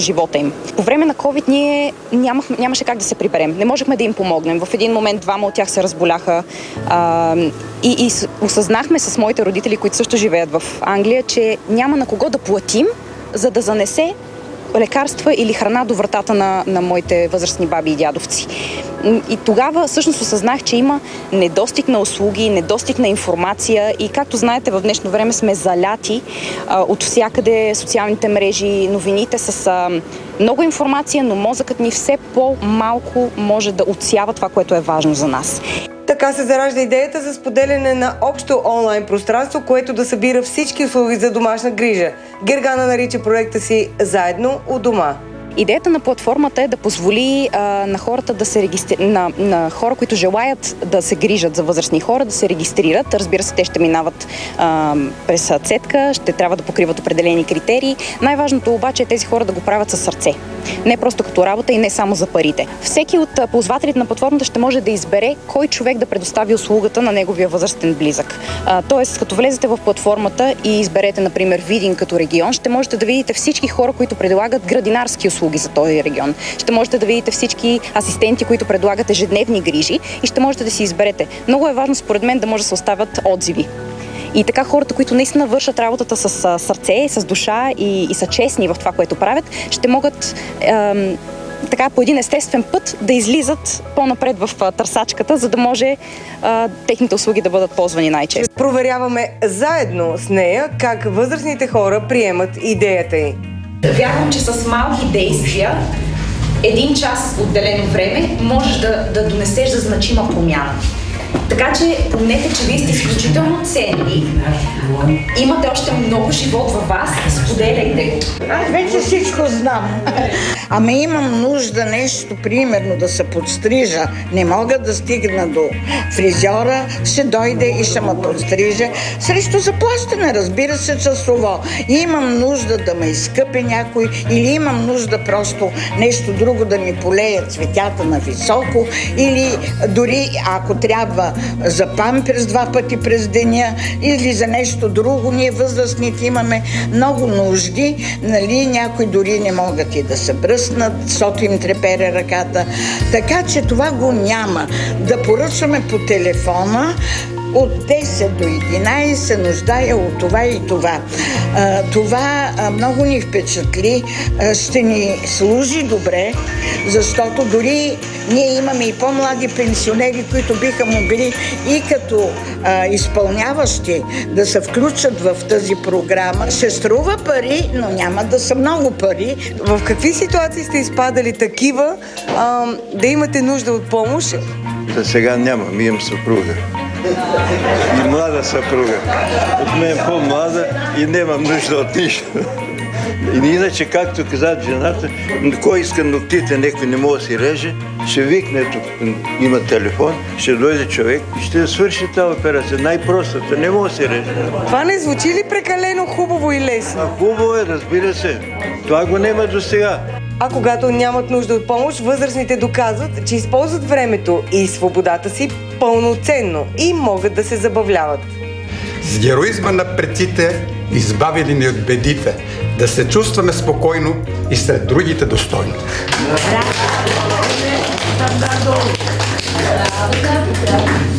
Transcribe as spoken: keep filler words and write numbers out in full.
живота им. По време на COVID ние нямах, нямаше как да се приберем. Не можехме да им помогнем. В един момент двама от тях се разболяха а, и, и осъзнахме с моите родители, които също живеят в Англия, че няма на кого да платим, за да занесе лекарства или храна до вратата на, на моите възрастни баби и дядовци. И тогава всъщност осъзнах, че има недостиг на услуги, недостиг на информация и както знаете, в днешно време сме заляти а, от всякъде социалните мрежи, новините с а, много информация, но мозъкът ни все по-малко може да отсява това, което е важно за нас. Така се заражда идеята за споделяне на общо онлайн пространство, което да събира всички услуги за домашна грижа. Гергана нарича проекта си "Заедно у дома". Идеята на платформата е да позволи а, на хората да се регистри... на, на хора, които желаят да се грижат за възрастни хора, да се регистрират. Разбира се, те ще минават а, през цетка, ще трябва да покриват определени критерии. Най-важното обаче е тези хора да го правят със сърце. Не просто като работа и не само за парите. Всеки от ползвателите на платформата ще може да избере кой човек да предостави услугата на неговия възрастен близък. А, тоест, като влезете в платформата и изберете, например, Видин като регион, ще можете да видите всички хора, които предлагат градинарски услуги за този регион. Ще можете да видите всички асистенти, които предлагат ежедневни грижи и ще можете да си изберете. Много е важно, според мен, да може да се оставят отзиви. И така хората, които наистина вършат работата с сърце, с душа и, и са честни в това, което правят, ще могат ем, така по един естествен път да излизат по-напред в търсачката, за да може е, техните услуги да бъдат ползвани най-често. Проверяваме заедно с нея как възрастните хора приемат идеята й. Вярвам, че с малки действия, един час отделено време, можеш да, да донесеш за значима промяна. Така че помнете, че вие сте изключително ценни. Имате още много живот във вас. Споделяйте го. Аз вече всичко знам. Ама имам нужда нещо, примерно да се подстрижа. Не мога да стигна до фризьора, ще дойде и ще ме подстриже. Срещу заплащане, разбира се, часово. Имам нужда да ме изкъпе някой или имам нужда просто нещо друго да ми полея цветята на високо или дори ако трябва за памперс два пъти през деня или за нещо друго. Ние възрастните имаме много нужди, нали, някои дори не могат и да се бръснат, защото им трепере ръката. Така че това го няма. Да поръчваме по телефона от десет до единайсет нуждая от това и това. А, това а, много ни впечатли, а, ще ни служи добре, защото дори ние имаме и по-млади пенсионери, които биха могли и като а, изпълняващи да се включат в тази програма. Ще струва пари, но няма да са много пари. В какви ситуации сте изпадали такива, а, да имате нужда от помощ? За сега нямам, имам съпруга. И млада съпруга. От мен по-млада и нямам нужда от нищо. И иначе, както каза жената, кой иска ногтите, някой не може да си реже, ще викне тук, има телефон, ще дойде човек и ще свърши тази операция. Най-простата, не може да си реже. Това не звучи ли прекалено хубаво и лесно? А хубаво е, разбира се. Това го няма до сега. А когато нямат нужда от помощ, възрастните доказват, че използват времето и свободата си пълноценно и могат да се забавляват. С героизма на предците, избавили ни от бедите, да се чувстваме спокойно и сред другите достойно. Браво!